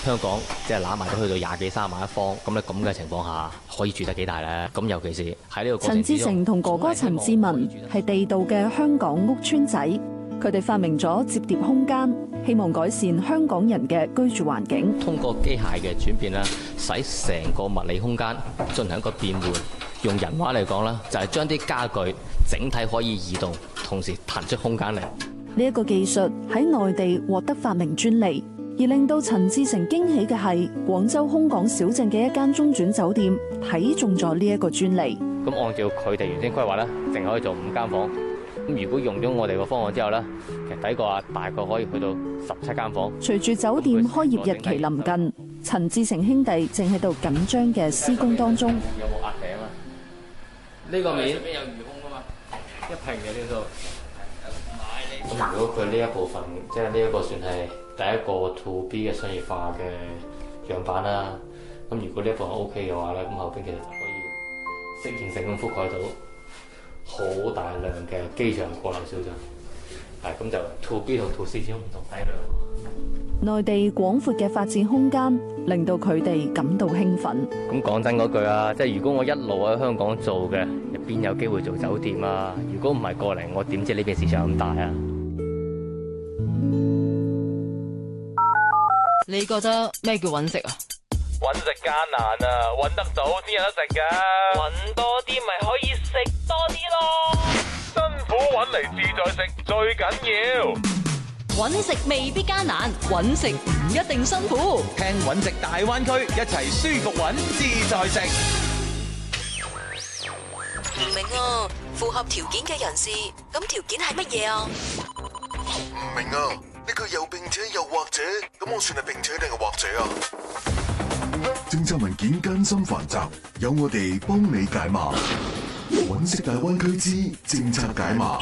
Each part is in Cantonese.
香港即係攬埋都去到20幾30萬一方，咁咧咁嘅情況下，可以住得幾大咧？咁尤其是喺呢個過程之中， 陳志成同哥哥陳志文係地道嘅香港屋邨仔，佢哋發明咗摺疊空間，希望改善香港人嘅居住環境。 通過機械嘅轉變啦，使成個物理空間進行一個變換。用人話嚟講啦，就係將啲家具整體可以移動，同時騰出空間嚟。 呢一個技術喺內地獲得發明專利，而令到陳志成驚喜嘅係，廣州空港小鎮嘅一間中轉酒店睇中咗呢一個專利。 咁按照佢哋原先規劃咧，淨可以做5間房。咁如果用咗我哋個方案之後咧，其實第一個大概可以去到17間房。 隨住酒店開業日期臨近，陳志成兄弟正喺度緊張嘅施工當中。 有冇壓頂啊？呢個面上邊有魚空噶嘛，1平嘅呢度。咁如果佢呢一部分，即係呢一個算係第一個 to B 嘅商業化嘅樣板啦。咁如果呢一部分 OK 嘅話咧，咁後邊其實就可以適應性咁覆蓋到好大量嘅機場過流小鎮。係咁就 to B 同 to C 之中唔同體量。 內地廣闊嘅發展空間令到佢哋感到興奮。 咁講真嗰句啊，即係如果我一路喺香港做嘅，邊有機會做酒店啊？如果唔係過嚟，我點知呢邊市場咁大啊？ 你覺得咩叫揾食啊？ 揾食艱難啊，揾得到先有得食㗎。揾多啲咪可以食多啲咯。辛苦揾嚟自在食最緊要。 揾食未必艱難，揾食唔一定辛苦。 聽揾食大灣區，一齊舒服揾，自在食。 唔明啊，符合條件嘅人士，咁條件係乜嘢啊？ 唔明啊，呢個又並且又或者，咁我算係並且定係或者啊？政策文件艱辛繁雜，有我哋幫你解碼。揾食大灣區之政策解碼。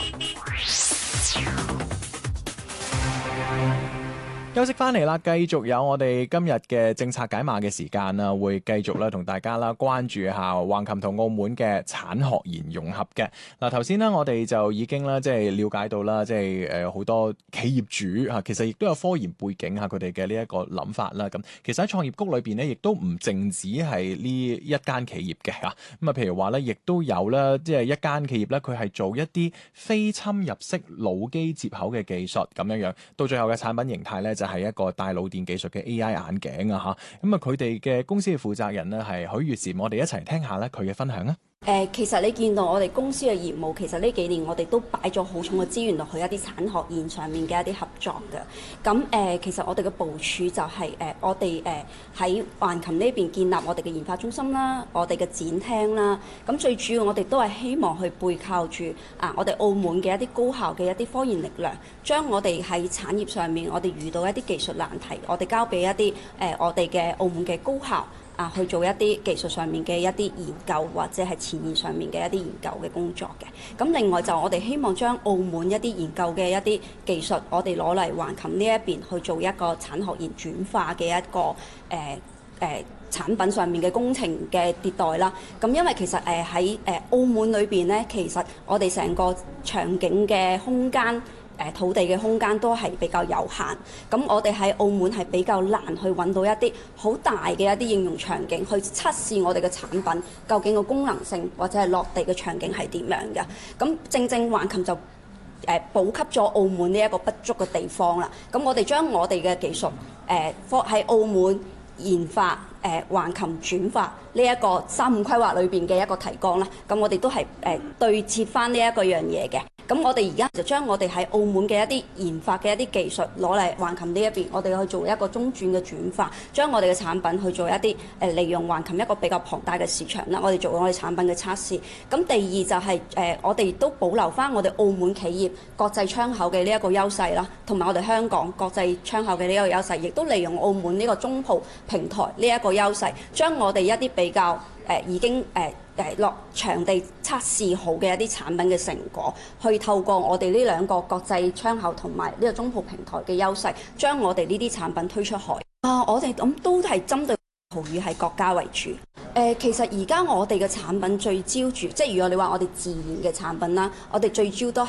休息翻嚟啦，繼續有我哋今日嘅政策解碼嘅時間啦，會繼續咧同大家啦關注下橫琴同澳門嘅產學研融合嘅。嗱，頭先咧我哋就已經啦，即係了解到啦，即係好多企業主嚇，其實亦都有科研背景嚇，佢哋嘅呢一個諗法啦。咁其實喺創業谷裏邊咧，亦都唔淨止係呢一間企業嘅嚇。咁啊，譬如話咧，亦都有啦，即係一間企業咧，佢係做一啲非侵入式腦機接口嘅技術咁樣樣，到最後嘅產品形態咧就係一個帶腦電技術嘅 AI 眼鏡啊嚇，咁啊佢哋嘅公司嘅負責人呢係許月嬋，我哋一齊聽下咧佢嘅分享啊。 其實你見到我哋公司嘅業務，其實呢幾年我哋都擺咗好重嘅資源落去一啲產學研上面嘅一啲合作嘅。咁其實我哋嘅部署就係我哋喺橫琴呢邊建立我哋嘅研發中心啦，我哋嘅展廳啦。咁最主要我哋都係希望去背靠住我哋澳門嘅一啲高校嘅一啲科研力量，將我哋喺產業上面我哋遇到一啲技術難題，我哋交俾一啲我哋嘅澳門嘅高校。去做一啲技術上面嘅一啲研究，或者係前沿上面嘅一啲研究嘅工作嘅。咁另外就我哋希望將澳門一啲研究嘅一啲技術，我哋攞嚟橫琴呢一邊去做一個產學研轉化嘅一個產品上面嘅工程嘅迭代啦。咁因為其實喺澳門裏邊咧，其實我哋成個場景嘅空間。土地嘅空間都係比較有限，咁我哋喺澳門係比較難去揾到一啲好大嘅一啲應用場景去測試我哋嘅產品究竟個功能性或者係落地嘅場景係點樣嘅。咁正正橫琴就補給咗澳門呢一個不足嘅地方啦。咁我哋將我哋嘅技術喺澳門研發橫琴轉化呢一個3-5規劃裏邊嘅一個提綱啦。咁我哋都係對接翻呢一個樣嘢嘅。咁我哋而家就將我哋喺澳門嘅一啲研發嘅一啲技術攞嚟橫琴呢一邊，我哋去做一個中轉嘅轉化，將我哋嘅產品去做一啲利用橫琴一個比較龐大嘅市場啦。我哋做我哋產品嘅測試。咁第二就係我哋都保留翻我哋澳門企業國際窗口嘅呢一個優勢啦，同埋我哋香港國際窗口嘅呢一個優勢，亦都利用澳門呢個中葡平台呢一個優勢，將我哋一啲比較已經落場地測試好嘅一啲產品嘅成果，去透過我哋呢兩個國際窗口同埋呢個中葡平台嘅優勢，將我哋呢啲產品推出海。我哋咁都係針對葡語系國家為主。其實而家我哋嘅產品聚焦住，即係如果你話我哋自然嘅產品啦，我哋聚焦都係